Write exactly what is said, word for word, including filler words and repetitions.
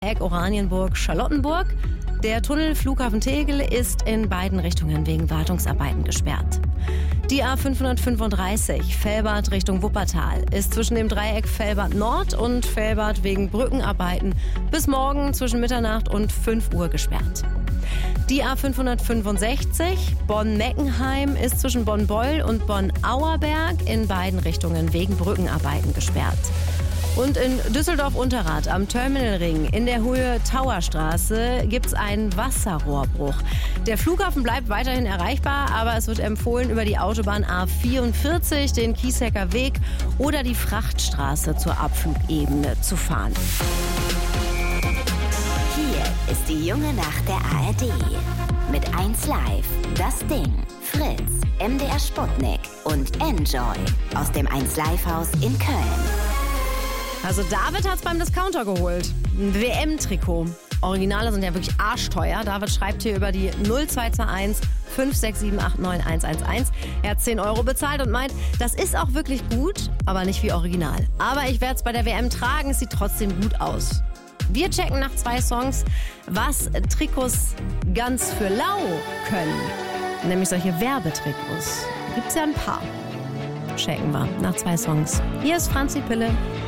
Eck, Oranienburg, Charlottenburg. Der Tunnel Flughafen Tegel ist in beiden Richtungen wegen Wartungsarbeiten gesperrt. Die A fünfhundertfünfunddreißig Velbert Richtung Wuppertal ist zwischen dem Dreieck Velbert Nord und Velbert wegen Brückenarbeiten bis morgen zwischen Mitternacht und fünf Uhr gesperrt. Die A fünfhundertfünfundsechzig Bonn-Meckenheim ist zwischen Bonn-Beul und Bonn-Auerberg in beiden Richtungen wegen Brückenarbeiten gesperrt. Und in Düsseldorf-Unterrath am Terminalring in der Höhe Tauerstraße gibt es einen Wasserrohrbruch. Der Flughafen bleibt weiterhin erreichbar, aber es wird empfohlen, über die Autobahn A vierundvierzig, den Kiesecker Weg oder die Frachtstraße zur Abflugebene zu fahren. Hier ist die junge Nacht der A R D. Mit eins Live, das Ding, Fritz, M D R Sputnik und Enjoy aus dem eins Live Haus in Köln. Also David hat's beim Discounter geholt. Ein W M-Trikot. Originale sind ja wirklich arschteuer. David schreibt hier über die null zwei zwei eins fünf sechs sieben acht neun eins eins eins. Er hat zehn Euro bezahlt und meint, das ist auch wirklich gut, aber nicht wie Original. Aber ich werde es bei der W M tragen, es sieht trotzdem gut aus. Wir checken nach zwei Songs, was Trikots ganz für lau können. Nämlich solche Werbetrikots. Gibt's ja ein paar. Checken wir nach zwei Songs. Hier ist Franzi Pille.